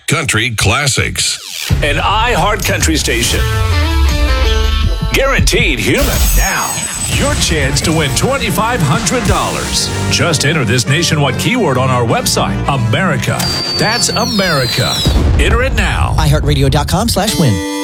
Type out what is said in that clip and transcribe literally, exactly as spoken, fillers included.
Country classics. An iHeart Country station. Guaranteed human. Now, your chance to win two thousand five hundred dollars. Just enter this nationwide keyword on our website, America. That's America. Enter it now. iHeartRadio.com slash win.